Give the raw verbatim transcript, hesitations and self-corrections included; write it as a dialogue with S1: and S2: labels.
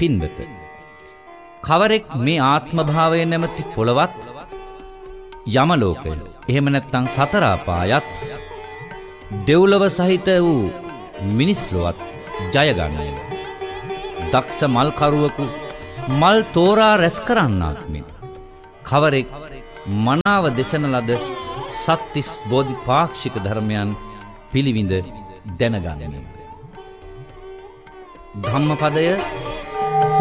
S1: පින්වත, කවරෙක් මේ ආත්මභාවය නැමැති පොළවත් යමලෝකය එහෙම නැත්නම් සතර අපායත් දෙව්ලොව සහිත වූ මිනිස් ලොවත් ජය ගන්නේද? දක්ෂ මල්කරුවෙකු මල් තෝරා රැස් කරන්නාක් මෙන් කවරෙක් මනාව දෙසන ලද සත්‍තිස් බෝධිපාක්ෂික ධර්මයන් පිළිවිඳ දැනගන්නේ. ධම්මපදය